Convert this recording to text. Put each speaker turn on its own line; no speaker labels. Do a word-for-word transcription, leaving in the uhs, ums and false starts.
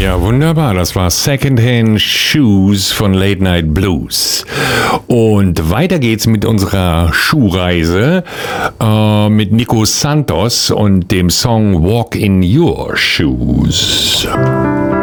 Ja, wunderbar. Das war Secondhand Shoes von Late Night Blues. Und weiter geht's mit unserer Schuhreise äh, mit Nico Santos und dem Song Walk in Your Shoes.